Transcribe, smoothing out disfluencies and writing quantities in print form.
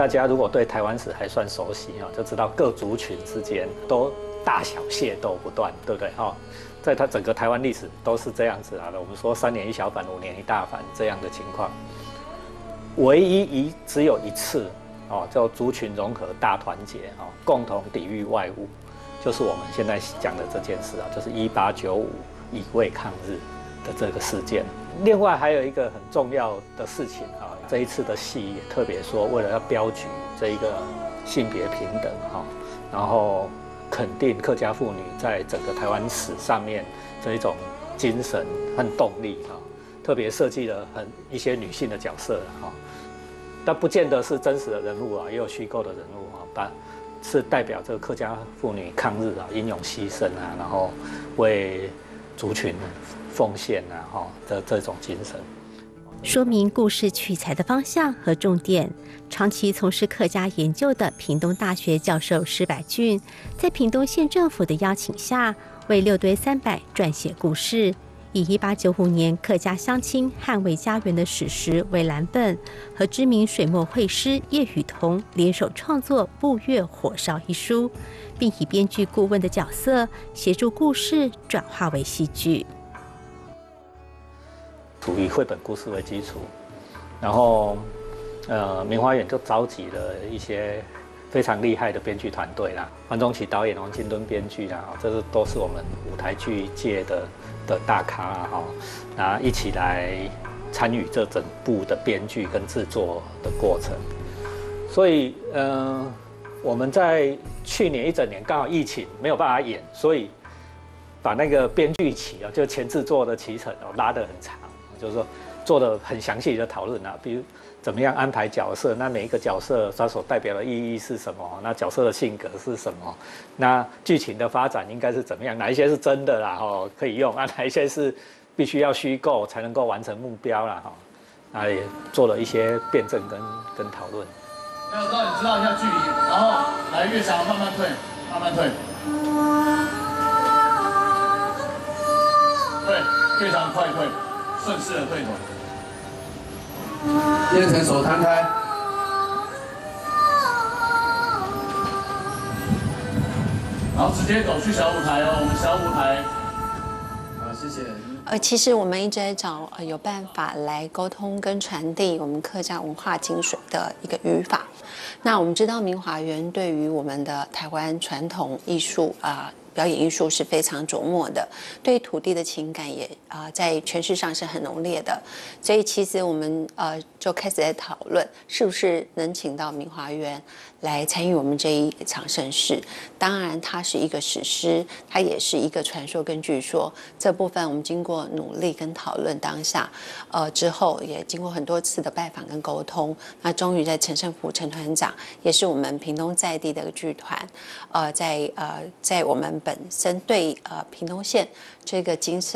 大家如果对台湾史还算熟悉就知道各族群之间都大小械斗不断，对不对在它整个台湾历史都是这样子的。我们说3年一小反，5年一大反这样的情况，唯一只有一次叫族群融合大团结共同抵御外侮，就是我们现在讲的这件事就是1895乙未抗日的这个事件。另外还有一个很重要的事情这一次的戏也特别说，为了要标举这一个性别平等然后肯定客家妇女在整个台湾史上面这一种精神和动力特别设计了一些女性的角色但不见得是真实的人物也有虚构的人物是代表这个客家妇女抗日英勇牺牲然后为族群奉献的这种精神。 说明故事取材的方向和重点。长期从事客家研究的屏东大学教授施百俊，在屏东县政府的邀请下，为6堆300撰写故事，以1895年客家乡亲捍卫家园的史实为蓝本，和知名水墨绘师叶宇彤联手创作《步月火烧》一书，并以编剧顾问的角色协助故事转化为戏剧。 以绘本故事为基础，然后明华园就召集了一些非常厉害的编剧团队啦，黄宗祺导演、王金敦编剧啦，这都是我们舞台剧界的大咖然后一起来参与这整部的编剧跟制作的过程。所以我们在去年一整年刚好疫情没有办法演，所以把那个编剧期就前制作的期程拉得很长。就是说做了很详细的讨论比如怎么样安排角色，那每一个角色它所代表的意义是什么，那角色的性格是什么，那剧情的发展应该是怎么样，哪一些是真的啦可以用哪一些是必须要虚构才能够完成目标啦也做了一些辩证跟讨论。 要让你知道一下距离，然后来越想慢慢退，慢慢退，对，越想快退。顺势的退腿，变成手摊开，然后直接走去小舞台我们小舞台。好，谢谢。 其实我们一直在找有办法来沟通跟传递我们客家文化精髓的一个语法。那我们知道明华园对于我们的台湾传统艺术表演艺术是非常琢磨的，对土地的情感也在诠释上是很浓烈的，所以其实我们就开始在讨论，是不是能请到明华园来参与我们这一场盛事。当然，它是一个史诗，它也是一个传说跟据说。这部分我们经过努力跟讨论当下，之后也经过很多次的拜访跟沟通，那终于在陈胜福陈团长，也是我们屏东在地的一个剧团，在我们本身对屏东县这个精神